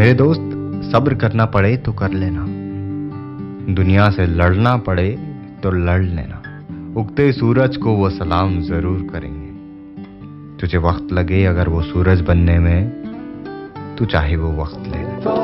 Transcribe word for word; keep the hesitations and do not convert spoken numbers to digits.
मेरे दोस्त, सब्र करना पड़े तो कर लेना, दुनिया से लड़ना पड़े तो लड़ लेना, उगते सूरज को वो सलाम जरूर करेंगे। तुझे वक्त लगे अगर वो सूरज बनने में, तू चाहे वो वक्त ले ले।